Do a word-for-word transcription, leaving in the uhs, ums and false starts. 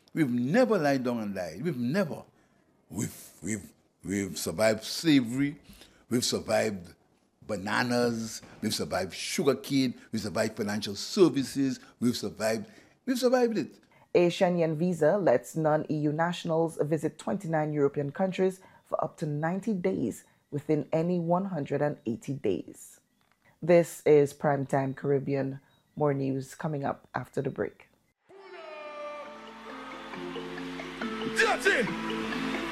We've never lied down and lied. We've never. We've, we've, we've survived slavery. We've survived bananas. We've survived sugarcane. We've survived financial services. We've survived. We've survived it. A Schengen visa lets non-E U nationals visit twenty-nine European countries for up to ninety days within any one hundred eighty days. This is Primetime Caribbean. More news coming up after the break. Dirty!